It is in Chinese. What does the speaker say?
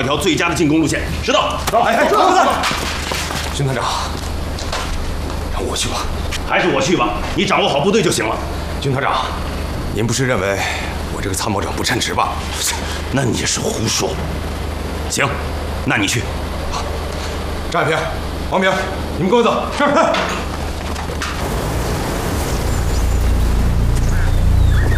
条最佳的进攻路线。石头，走！ 哎，巡团长，让我去吧。 还是我去吧，你掌握好部队就行了。 巡团长，您不是认为我这个参谋长不称职吧？ 那你是胡说。行，那你去。 张海平、王明，你们跟我走。是。